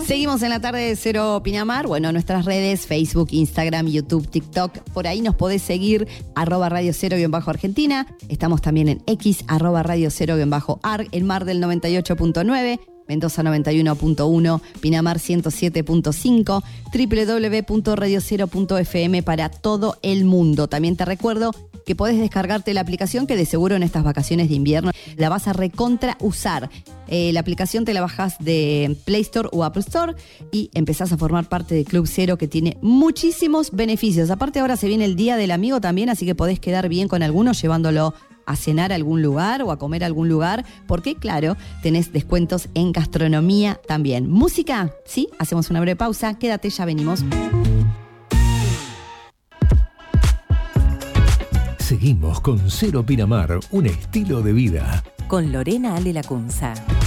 Seguimos en la tarde de Cero Pinamar. Bueno, nuestras redes, Facebook, Instagram, YouTube, TikTok. Por ahí nos podés seguir, @Radio Cero_Argentina. Estamos también en X, @Radio Cero_Arg, en Mar del 98.9. Mendoza 91.1, Pinamar 107.5, www.radiocero.fm para todo el mundo. También te recuerdo que podés descargarte la aplicación que de seguro en estas vacaciones de invierno la vas a recontra usar. La aplicación te la bajás de Play Store o Apple Store y empezás a formar parte del Club Cero, que tiene muchísimos beneficios. Aparte ahora se viene el Día del Amigo también, así que podés quedar bien con algunos llevándolo a cenar a algún lugar o a comer a algún lugar, porque claro, tenés descuentos en gastronomía también. ¿Música? Sí, hacemos una breve pausa, quédate, ya venimos. Seguimos con Cero Pinamar, un estilo de vida. Con Lorena Ale Lacunza.